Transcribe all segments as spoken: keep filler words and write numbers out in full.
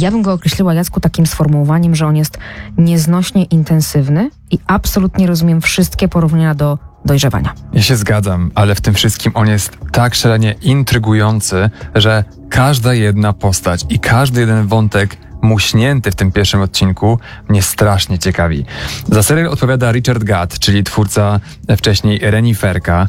Ja bym go określiła, Jacku, takim sformułowaniem, że on jest nieznośnie intensywny i absolutnie rozumiem wszystkie porównania do dojrzewania. Ja się zgadzam, ale w tym wszystkim on jest tak szalenie intrygujący, że każda jedna postać i każdy jeden wątek muśnięty w tym pierwszym odcinku mnie strasznie ciekawi. Za serial odpowiada Richard Gatt, czyli twórca wcześniej Reniferka,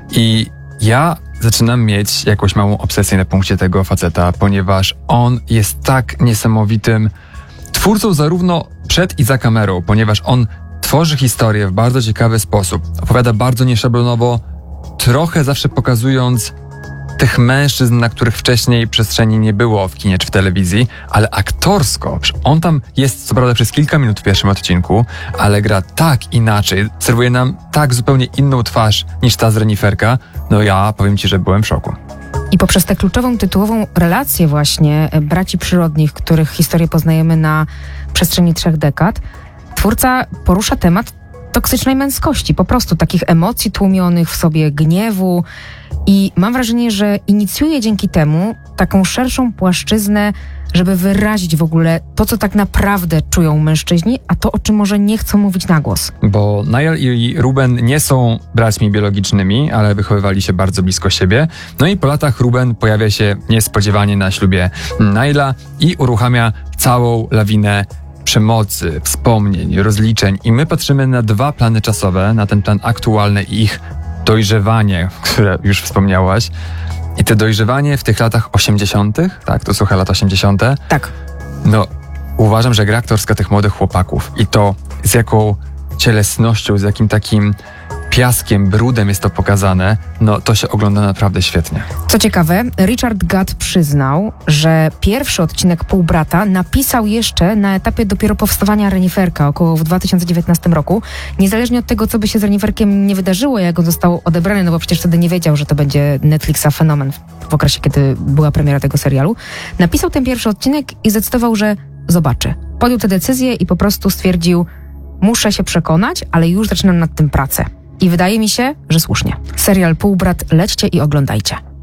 i ja zaczynam mieć jakąś małą obsesję na punkcie tego faceta, ponieważ on jest tak niesamowitym twórcą zarówno przed i za kamerą, ponieważ on tworzy historię w bardzo ciekawy sposób. Opowiada bardzo nieszablonowo, trochę zawsze pokazując tych mężczyzn, na których wcześniej przestrzeni nie było w kinie czy w telewizji, ale aktorsko, on tam jest co prawda przez kilka minut w pierwszym odcinku, ale gra tak inaczej, serwuje nam tak zupełnie inną twarz niż ta z Reniferka. No ja powiem ci, że byłem w szoku. I poprzez tę kluczową tytułową relację właśnie braci przyrodnich, których historię poznajemy na przestrzeni trzech dekad, twórca porusza temat toksycznej męskości, po prostu takich emocji tłumionych w sobie, gniewu, i mam wrażenie, że inicjuje dzięki temu taką szerszą płaszczyznę, żeby wyrazić w ogóle to, co tak naprawdę czują mężczyźni, a to, o czym może nie chcą mówić na głos. Bo Niall i Ruben nie są braćmi biologicznymi, ale wychowywali się bardzo blisko siebie. No i po latach Ruben pojawia się niespodziewanie na ślubie Nialla i uruchamia całą lawinę przemocy, wspomnień, rozliczeń, i my patrzymy na dwa plany czasowe, na ten plan aktualny i ich dojrzewanie, które już wspomniałaś. I te dojrzewanie w tych latach osiemdziesiątych, tak, to słucha lat osiemdziesiąte. Tak. No, uważam, że gra aktorska tych młodych chłopaków i to z jaką cielesnością, z jakim takim piaskiem, brudem jest to pokazane, no to się ogląda naprawdę świetnie. Co ciekawe, Richard Gatt przyznał, że pierwszy odcinek Półbrata napisał jeszcze na etapie dopiero powstawania Reniferka, około w dwa tysiące dziewiętnastym roku. Niezależnie od tego, co by się z Reniferkiem nie wydarzyło, jak on został odebrany, no bo przecież wtedy nie wiedział, że to będzie Netflixa fenomen w okresie, kiedy była premiera tego serialu. Napisał ten pierwszy odcinek i zdecydował, że zobaczy. Podjął tę decyzję i po prostu stwierdził: muszę się przekonać, ale już zaczynam nad tym pracę. I wydaje mi się, że słusznie. Serial Półbrat lećcie i oglądajcie.